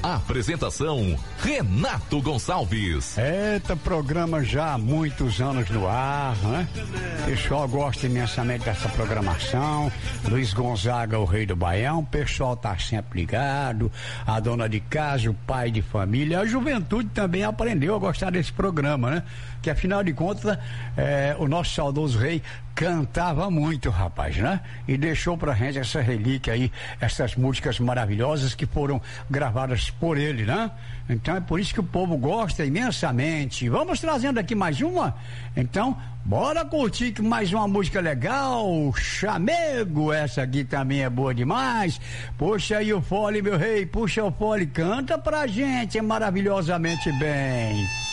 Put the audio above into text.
Apresentação Renato Gonçalves. Eita, programa já há muitos anos no ar, né? O pessoal gosta imensamente dessa programação. Luiz Gonzaga, o rei do Baião. O pessoal tá sempre ligado. A dona de casa, o pai de família. A juventude também aprendeu a gostar desse programa, né? Que afinal de contas, o nosso saudoso rei cantava muito, rapaz, né? E deixou pra gente essa relíquia aí, essas músicas maravilhosas que foram gravadas por ele, né? Então é por isso que o povo gosta imensamente. Vamos trazendo aqui mais uma? Então, bora curtir mais uma música legal, Chamego, essa aqui também é boa demais. Puxa aí o fole, meu rei, puxa o fole, canta pra gente maravilhosamente bem.